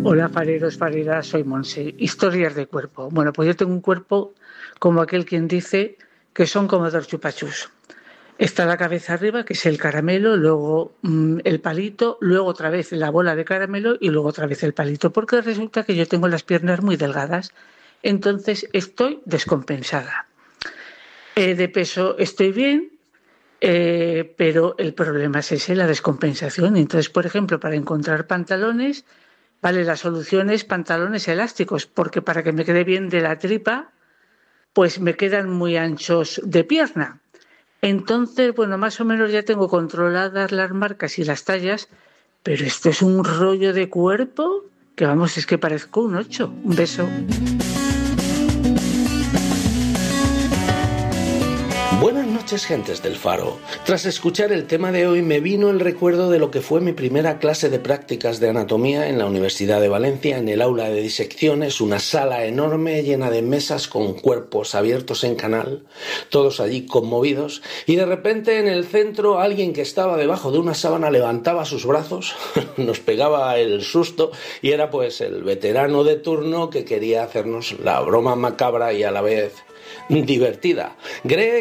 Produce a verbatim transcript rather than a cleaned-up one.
Hola fareros, fareras, soy Monse. Historias de cuerpo. Bueno, pues yo tengo un cuerpo como aquel quien dice que son como dos chupachus. Está la cabeza arriba, que es el caramelo, luego mmm, el palito, luego otra vez la bola de caramelo y luego otra vez el palito, porque resulta que yo tengo las piernas muy delgadas, entonces estoy descompensada. Eh, de peso estoy bien, eh, pero el problema es ese, la descompensación. Entonces, por ejemplo, para encontrar pantalones, vale, la solución es pantalones elásticos, porque para que me quede bien de la tripa, pues me quedan muy anchos de pierna. Entonces, bueno, más o menos ya tengo controladas las marcas y las tallas, pero esto es un rollo de cuerpo que, vamos, es que parezco un ocho. Un beso. Buenas noches, gentes del Faro. Tras escuchar el tema de hoy me vino el recuerdo de lo que fue mi primera clase de prácticas de anatomía en la Universidad de Valencia, en el aula de disecciones, una sala enorme llena de mesas con cuerpos abiertos en canal, todos allí conmovidos, y de repente en el centro alguien que estaba debajo de una sábana levantaba sus brazos, nos pegaba el susto y era pues el veterano de turno que quería hacernos la broma macabra y a la vez divertida. Greg